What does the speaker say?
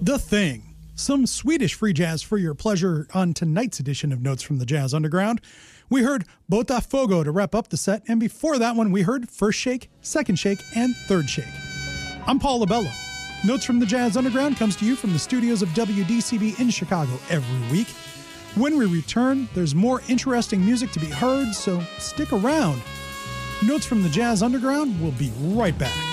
The Thing. Some Swedish free jazz for your pleasure on tonight's edition of Notes from the Jazz Underground. We heard Botafogo to wrap up the set, and before that one we heard First Shake, Second Shake, and Third Shake. I'm Paul Labella. Notes from the Jazz Underground comes to you from the studios of WDCB in Chicago every week. When we return, there's more interesting music to be heard, so stick around. Notes from the Jazz Underground will be right back.